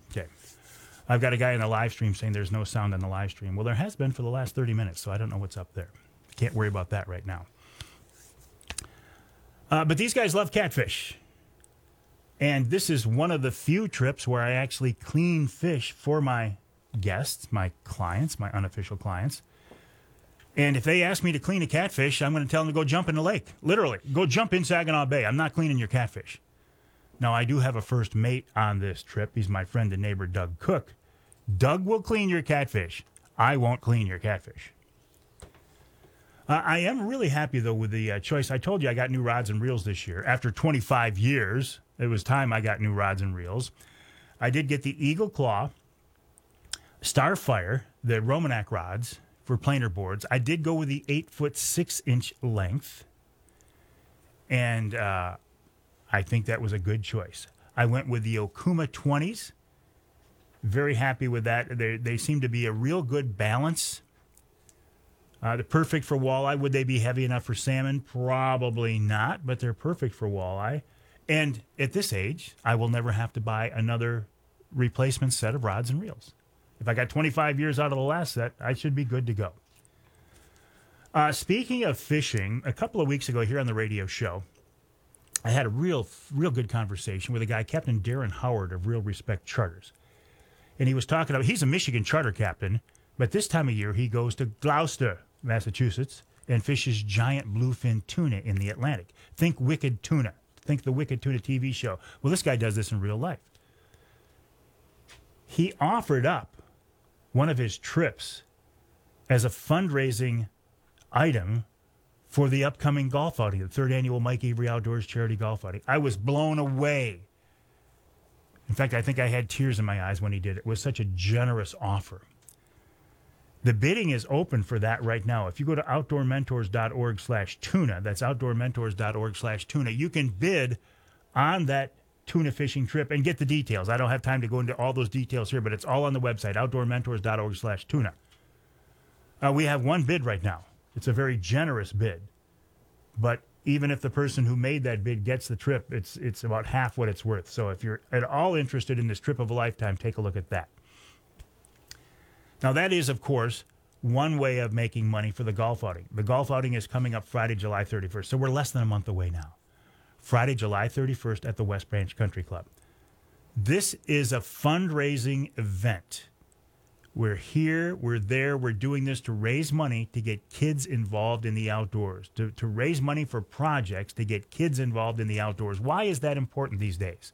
Okay. I've got a guy in the live stream saying there's no sound on the live stream. Well, there has been for the last 30 minutes, so I don't know what's up there. Can't worry about that right now. But these guys love catfish. And this is one of the few trips where I actually clean fish for my guests, my clients, my unofficial clients. And if they ask me to clean a catfish, I'm going to tell them to go jump in the lake. Literally, go jump in Saginaw Bay. I'm not cleaning your catfish. Now, I do have a first mate on this trip. He's my friend and neighbor, Doug Cook. Doug will clean your catfish. I won't clean your catfish. I am really happy, though, with the choice. I told you I got new rods and reels this year. After 25 years, it was time I got new rods and reels. I did get the Eagle Claw, Starfire, the Romanak rods for planer boards. I did go with the 8-foot 6-inch length, and I think that was a good choice. I went with the Okuma 20s. Very happy with that. They seem to be a real good balance. They're perfect for walleye. Would they be heavy enough for salmon? Probably not, but they're perfect for walleye. And at this age, I will never have to buy another replacement set of rods and reels. If I got 25 years out of the last set, I should be good to go. Speaking of fishing, a couple of weeks ago here on the radio show, I had a real good conversation with a guy, Captain Darren Howard of Real Respect Charters. And he was talking about, he's a Michigan charter captain, but this time of year he goes to Gloucester, Massachusetts, and fishes giant bluefin tuna in the Atlantic. Think Wicked Tuna. Think the Wicked Tuna TV show. Well, this guy does this in real life. He offered up one of his trips as a fundraising item for the upcoming golf outing, the third annual Mike Avery Outdoors Charity Golf Outing. I was blown away. In fact, I think I had tears in my eyes when he did it. It was such a generous offer. The bidding is open for that right now. If you go to outdoormentors.org/tuna, that's outdoormentors.org/tuna, you can bid on that tuna fishing trip and get the details. I don't have time to go into all those details here, but it's all on the website, outdoormentors.org/tuna. We have one bid right now. It's a very generous bid. But even if the person who made that bid gets the trip, it's about half what it's worth. So if you're at all interested in this trip of a lifetime, take a look at that. Now, that is, of course, one way of making money for the golf outing. The golf outing is coming up Friday, July 31st. So we're less than a month away now. Friday, July 31st at the West Branch Country Club. This is a fundraising event. We're here, we're there, we're doing this to raise money to get kids involved in the outdoors, to raise money for projects to get kids involved in the outdoors. Why is that important these days?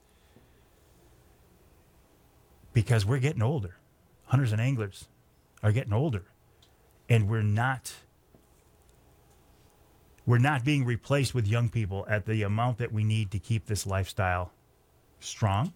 Because we're getting older. Hunters and anglers are getting older, and we're not being replaced with young people at the amount that we need to keep this lifestyle strong.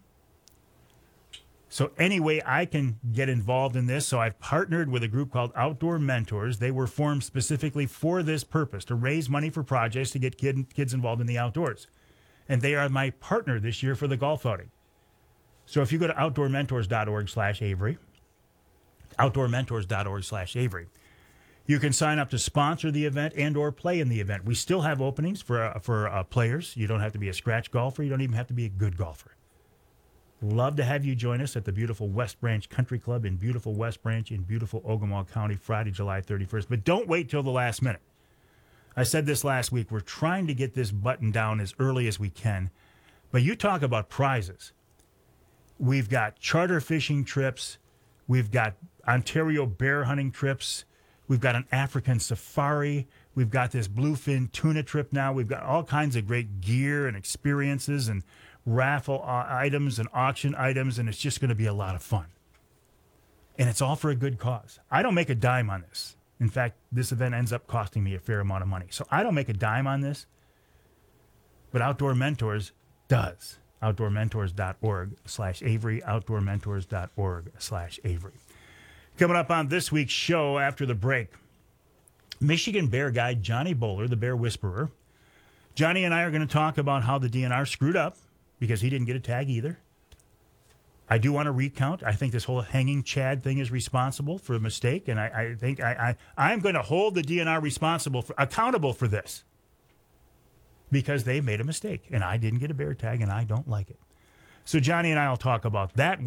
So any way I can get involved in this, so I've partnered with a group called Outdoor Mentors. They were formed specifically for this purpose, to raise money for projects to get kids involved in the outdoors. And they are my partner this year for the golf outing. So if you go to outdoormentors.org/Avery, outdoormentors.org/Avery, you can sign up to sponsor the event and or play in the event. We still have openings for players. You don't have to be a scratch golfer. You don't even have to be a good golfer. Love to have you join us at the beautiful West Branch Country Club in beautiful West Branch in beautiful Ogemaw County, Friday, July 31st. But don't wait till the last minute. I said this last week. We're trying to get this buttoned down as early as we can. But you talk about prizes. We've got charter fishing trips. We've got Ontario bear hunting trips. We've got an African safari. We've got this bluefin tuna trip now. We've got all kinds of great gear and experiences and raffle items and auction items, and it's just going to be a lot of fun. And it's all for a good cause. I don't make a dime on this. In fact, this event ends up costing me a fair amount of money. So I don't make a dime on this, but Outdoor Mentors does. outdoormentors.org/Avery, outdoormentors.org/Avery. Coming up on this week's show after the break, Michigan bear guide Johnny Bowler, the Bear Whisperer. Johnny and I are going to talk about how the DNR screwed up because he didn't get a tag either. I do want to recount. I think this whole hanging Chad thing is responsible for a mistake, and I think I'm going to hold the DNR accountable for this because they made a mistake, and I didn't get a bear tag, and I don't like it. So Johnny and I will talk about that.